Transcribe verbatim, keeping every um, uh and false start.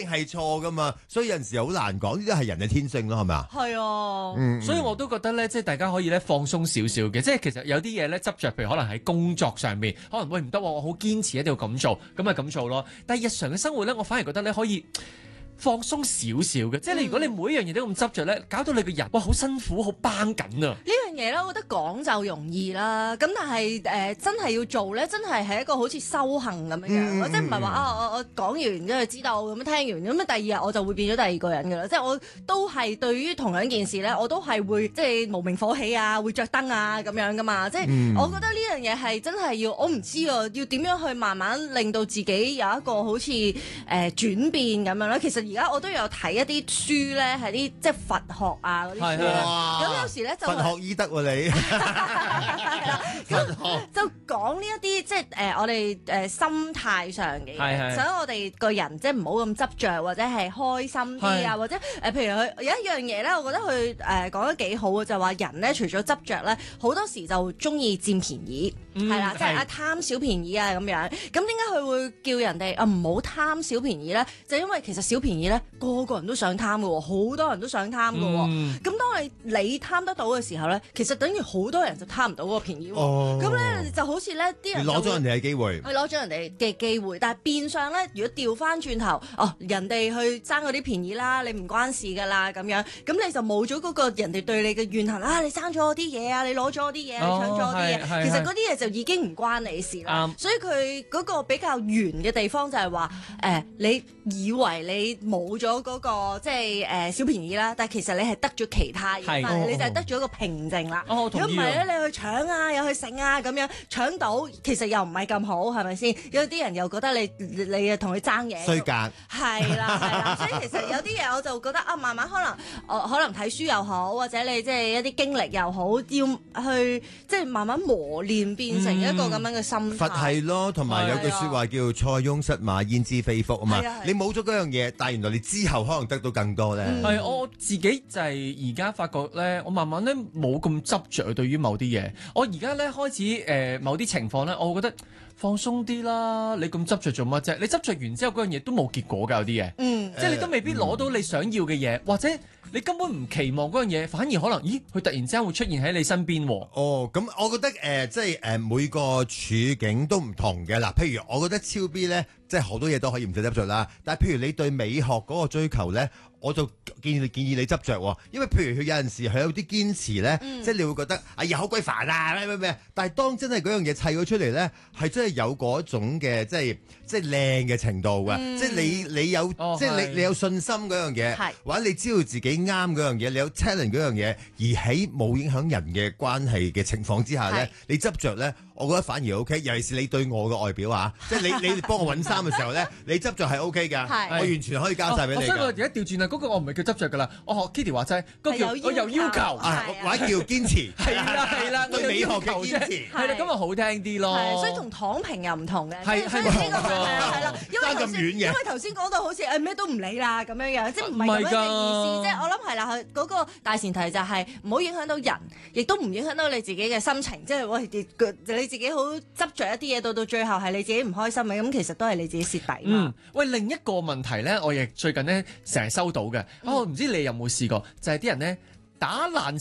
定係錯噶嘛，所以有陣時好難講，呢啲係人嘅天性咯，係咪啊？ 係啊， 嗯， 所以我都覺得咧，即係大家可以咧放鬆少少嘅，即係其實有啲嘢咧執着，譬如可能喺工作上面，可能喂唔得喎，我好堅持一定要咁做，咁咪咁做咯。但係日常嘅生活咧，我反而覺得咧可以放鬆少少嘅，即係你如果你每一樣嘢都咁執着咧，搞到你個人哇好辛苦，好繃緊啊！ 呢樣嘢咧，我覺得講就容易啦，咁但係誒、呃、真係要做咧，真係係一個好似修行咁樣樣， 嗯、 即係唔係話啊我我講完之後知道咁樣聽完咁樣第二日我就會變咗第二個人㗎啦，即係我都係對於同樣件事咧，我都係會即係無名火起啊，會着燈啊咁樣噶嘛，即係、嗯、我覺得呢樣嘢係真係要我唔知啊，要點樣去慢慢令到自己有一個好似誒、呃、轉變咁樣咧。其實而家我都有睇一啲書咧，係啲即係佛學啊嗰啲書咧，咁有時咧就佛學醫德喎、啊、你， 係啦，咁就講呢一啲即係誒我哋誒、呃、心態上嘅嘢，所以我哋個人即係唔好咁執着，或者係開心啲啊，或者誒、呃、譬如佢有一樣嘢咧，我覺得佢誒講得幾好嘅，就話人咧除咗執着咧，好多時就中意佔便宜，係啦、嗯，即係啊貪小便宜啊咁樣。咁點解佢會叫人哋啊唔好貪小便宜咧？就因為其實小便宜咧個個人都想貪嘅喎，好多人都想貪嘅喎。咁、嗯、當你你貪得到嘅時候咧，其實等於好多人就貪唔到嗰個便宜喎。咁咧、哦、就好似咧啲人攞咗人哋嘅機會， 係攞咗人哋嘅機會，但係變相咧，如果調翻轉頭，哦人哋去爭嗰啲便宜啦，你唔關事㗎啦咁樣，咁你就冇咗嗰個人哋對你嘅怨恨啊！你爭咗我啲嘢啊，你攞咗我啲嘢，你搶咗我啲嘢，其實嗰啲嘢就已經唔關你事啦。嗯、所以佢嗰個比較圓嘅地方就係話，誒、呃、你以為你冇咗嗰個即係誒、呃、小便宜啦，但係其實你係得咗其他嘢， 是你就係得咗一個平靜啦。 如果唔係咧，你去搶啊，又去剩啊，咁樣搶到，其實又唔係咁好，係咪先？有啲人又覺得你你啊同佢爭嘢， 衰格。 係啦係啦，所以其實有啲嘢我就覺得啊，慢慢可能我、呃、可能睇書又好，或者你即係一啲經歷又好，要去即係慢慢磨練，變成一個咁樣嘅心態。 佛係咯，同埋有句説話叫塞翁失馬焉知非福啊嘛。你冇咗嗰樣嘢，但係原來你之後可能得到更多咧。 係、嗯、我自己就係而家發覺咧，我慢慢咧冇咁執着對於某啲嘢。我而家咧開始誒、呃、某啲情況咧，我會覺得放鬆啲啦。你咁執着做乜啫？你執着完之後嗰樣嘢都冇結果㗎，有啲嘢，嗯，即係你都未必攞到你想要嘅嘢，嗯、或者你根本唔期望嗰樣嘢，反而可能，咦，佢突然之間會出現喺你身邊喎。 哦，咁我覺得誒、呃，即係誒、呃、每個處境都唔同嘅嗱。譬如我覺得超 B 咧，即係好多嘢都可以唔使執着啦。但係譬如你對美學嗰個追求咧，我就建議你建議你執着喎，因為譬如佢有陣時佢有啲堅持咧，嗯、即係你會覺得哎呀好鬼煩啊咩咩咩，但係當真係嗰樣嘢砌咗出嚟咧，係真係有嗰種嘅即係即係靚嘅程度嘅，嗯、即係你你有、哦、即係你你有信心嗰樣嘢，是或者你知道自己啱嗰樣嘢，你有 challenge 嗰樣嘢，而喺冇影響人嘅關係嘅情況之下咧，是你執着咧，我覺得反而 OK，尤其是你對我嘅外表啊，即係你你幫我揾衫嘅時候咧，你執着係 OK 㗎，是我完全可以交晒俾你。所以我而家調轉啦，嗰個我唔係叫執着㗎啦，我學 Kitty 話齋，嗰個叫我有要求， 或者叫堅持， 係啦係啦， 對美學嘅堅持， 係啦，咁啊好聽啲咯。 所以同躺平又唔同嘅， 係係呢個係啦，因為爭咁遠嘅， 因為頭先講到好似誒咩都唔理啦咁樣樣，即係唔係咁樣嘅意思，即係我諗係啦，嗰個大前提就係唔好影響到人，亦都唔影響到你自己嘅心情，即係喂你自己好執着一啲嘢，到到最後係你自己唔開心嘅，咁其實都係你自己蝕底嘛。 嗯，喂，另一個問題咧，我亦最近咧成日收到嘅，我唔知你有冇試過，就係啲人咧打爛